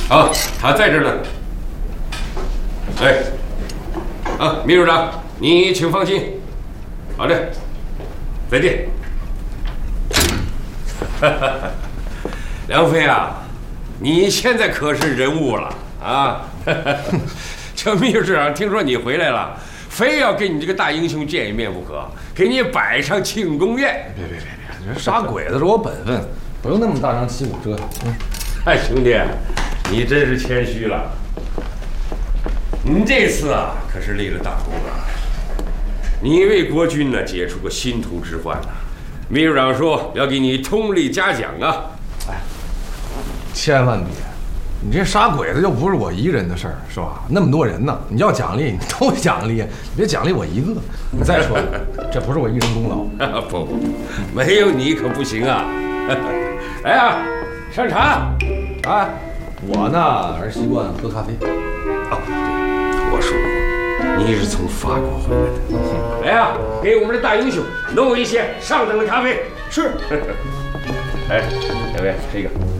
好，他在这儿呢。哎，秘书长，你请放心。好的，再见。梁飞啊，你现在可是人物了啊！这秘书长听说你回来了，非要跟你这个大英雄见一面不可，给你摆上庆功宴。 别，这杀鬼子是我本分，不用那么大张旗鼓折腾。 哎，兄弟，你真是谦虚了。你这次啊，可是立了大功了。你为国军呢解除个心头之患呐。秘书长说要给你通力嘉奖啊。 哎，千万别！你这杀鬼子又不是我一个人的事儿，是吧？那么多人呢，你要奖励你都奖励，你别奖励我一个。你再说，这不是我一人功劳。 不，没有你可不行啊！来啊，上茶。 啊，我呢还是习惯喝咖啡。 哦，对，我说过，你是从法国回来的。来啊，给我们的大英雄弄一些上等的咖啡。 是。 哎，两位吃一个。